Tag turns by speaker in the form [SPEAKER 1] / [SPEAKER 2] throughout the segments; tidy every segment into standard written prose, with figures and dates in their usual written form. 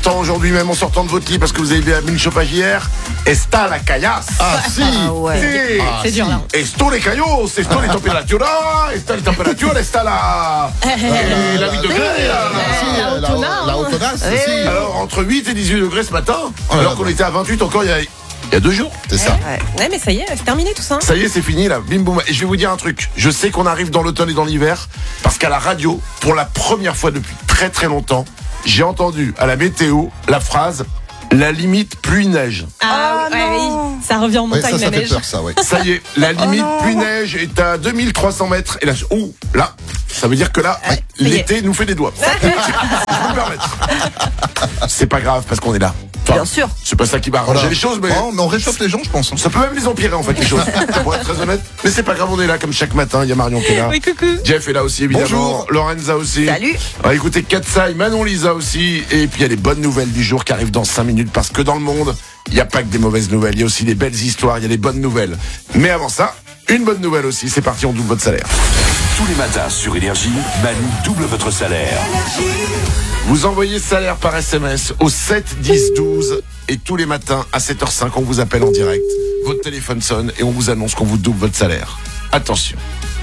[SPEAKER 1] content aujourd'hui, même en sortant de votre lit, parce que vous avez bien mis le chauffage hier. Está la callas.
[SPEAKER 2] Ah si.
[SPEAKER 3] Ouais.
[SPEAKER 1] Si.
[SPEAKER 3] C'est dur là.
[SPEAKER 1] Esto les callos, esto les temperatura, esta les temperatura, esta la 8 degrés.
[SPEAKER 2] La autonas, si.
[SPEAKER 1] Alors, entre 8 et 18 degrés ce matin, alors qu'on était à 28 encore il y a 2 jours.
[SPEAKER 2] C'est ça.
[SPEAKER 3] Ouais, mais ça y est, c'est terminé tout ça.
[SPEAKER 1] Ça y est, c'est fini là, bim boum. Et je vais vous dire un truc, je sais qu'on arrive dans l'automne et dans l'hiver, parce qu'à la radio, pour la première fois depuis très très longtemps, j'ai entendu à la météo la phrase « La limite pluie-neige ».
[SPEAKER 3] Oui, ça revient en
[SPEAKER 2] Ouais,
[SPEAKER 3] montagne
[SPEAKER 2] ça
[SPEAKER 3] la
[SPEAKER 2] fait
[SPEAKER 3] neige.
[SPEAKER 2] peur, ça, ouais.
[SPEAKER 1] Ça y est, la limite pluie-neige est à 2300 mètres. Et là, là, ça veut dire que là,
[SPEAKER 3] y est.
[SPEAKER 1] l'été nous fait des doigts. Je peux me permettre. C'est pas grave parce qu'on est là. Enfin,
[SPEAKER 3] Bien sûr.
[SPEAKER 1] c'est pas ça qui va arranger les choses, mais
[SPEAKER 2] Non, mais on réchauffe les gens, je pense.
[SPEAKER 1] ça peut même les empirer en fait les choses. Pour être très honnête. Mais c'est pas grave, on est là comme chaque matin. Il y a Marion qui est là.
[SPEAKER 3] Oui, coucou.
[SPEAKER 1] Jeff est là aussi évidemment.
[SPEAKER 2] Bonjour.
[SPEAKER 1] Lorenza aussi.
[SPEAKER 3] Salut.
[SPEAKER 1] On va écouter Katsai, Manon Lisa aussi. Et puis il y a les bonnes nouvelles du jour qui arrivent dans 5 minutes. Parce que dans le monde, il n'y a pas que des mauvaises nouvelles. Il y a aussi des belles histoires, il y a des bonnes nouvelles. Mais avant ça, une bonne nouvelle aussi. C'est parti, on double votre salaire.
[SPEAKER 4] Tous les matins sur Énergie, Manu double votre salaire.
[SPEAKER 1] Vous envoyez salaire par SMS au 7 10 12 et tous les matins à 7h05 on vous appelle en direct. Votre téléphone sonne et on vous annonce qu'on vous double votre salaire. Attention.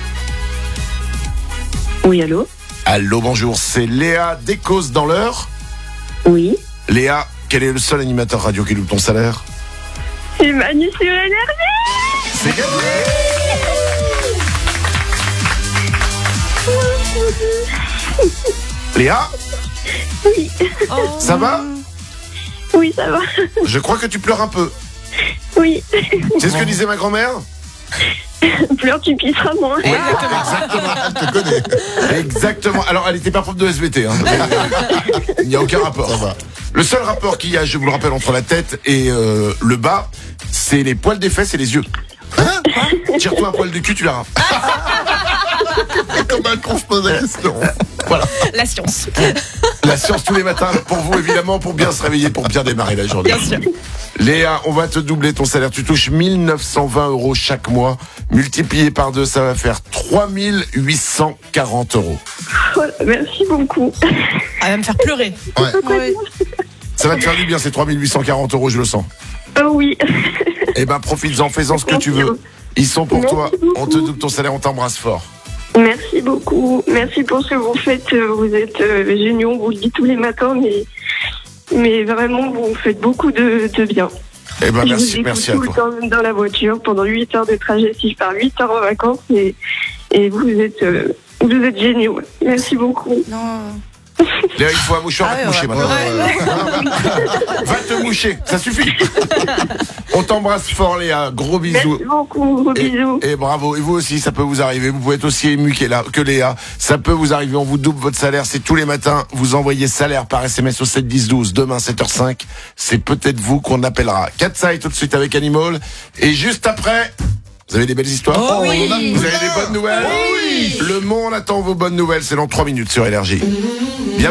[SPEAKER 5] Oui, allô?
[SPEAKER 1] Allô, bonjour, c'est Léa Descauses dans l'heure.
[SPEAKER 5] Oui.
[SPEAKER 1] Léa, quel est le seul animateur radio qui double ton salaire?
[SPEAKER 5] C'est Manu sur Énergie.
[SPEAKER 1] C'est gagné. Léa,
[SPEAKER 5] Oui.
[SPEAKER 1] ça va?
[SPEAKER 5] Oui, ça va.
[SPEAKER 1] Je crois que tu pleures un peu.
[SPEAKER 5] Oui.
[SPEAKER 1] C'est ce que disait ma grand-mère?
[SPEAKER 5] Pleure, tu pisseras moins.
[SPEAKER 1] Exactement.
[SPEAKER 2] Je te connais.
[SPEAKER 1] Exactement. Alors, elle était pas prof de SVT. Hein. Il n'y a aucun rapport.
[SPEAKER 2] Ça va.
[SPEAKER 1] Le seul rapport qu'il y a, je vous le rappelle, entre la tête et le bas, c'est les poils des fesses et les yeux. Tire-toi un poil du cul, tu verras.
[SPEAKER 2] Comment qu'on se pose la question?
[SPEAKER 1] Voilà.
[SPEAKER 3] La science.
[SPEAKER 1] La science tous les matins pour vous, évidemment, pour bien se réveiller, pour bien démarrer la journée.
[SPEAKER 3] Bien sûr.
[SPEAKER 1] Léa, on va te doubler ton salaire. Tu touches 1920 € chaque mois. Multiplié par 2, ça va faire 3840 €.
[SPEAKER 5] Voilà, merci beaucoup.
[SPEAKER 3] Elle va me faire pleurer.
[SPEAKER 2] Ouais.
[SPEAKER 1] Ça va te faire du bien, ces 3840 €, je le sens.
[SPEAKER 5] Oh oui.
[SPEAKER 1] Eh ben, profites-en, fais-en ce que tu veux. Ils sont pour
[SPEAKER 5] Merci
[SPEAKER 1] toi.
[SPEAKER 5] beaucoup.
[SPEAKER 1] On te double ton salaire, on t'embrasse fort.
[SPEAKER 5] Merci beaucoup. Merci pour ce que vous faites. Vous êtes géniaux. On vous le dit tous les matins, mais vraiment, vous faites beaucoup de bien.
[SPEAKER 1] Eh ben,
[SPEAKER 5] Je
[SPEAKER 1] merci,
[SPEAKER 5] vous
[SPEAKER 1] merci à
[SPEAKER 5] écoute tout
[SPEAKER 1] toi.
[SPEAKER 5] le temps dans la voiture pendant 8 heures de trajet si je pars 8 heures en vacances et vous êtes géniaux. Merci beaucoup.
[SPEAKER 1] Léa, il faut un mouchoir, va te moucher maintenant. Va te moucher, ça suffit. On t'embrasse fort, Léa. Gros bisous.
[SPEAKER 5] Merci beaucoup. Gros bisous.
[SPEAKER 1] Et bravo. Et vous aussi, ça peut vous arriver. Vous pouvez être aussi ému que Léa. Ça peut vous arriver. On vous double votre salaire. C'est tous les matins. Vous envoyez salaire par SMS au 7 10 12. Demain, 7h05. C'est peut-être vous qu'on appellera. Katsai tout de suite avec Animal. Et juste après, vous avez des belles histoires?
[SPEAKER 3] Oh oui.
[SPEAKER 1] Vous avez des bonnes nouvelles?
[SPEAKER 2] Oui.
[SPEAKER 1] Le monde attend vos bonnes nouvelles. C'est dans 3 minutes sur Énergie.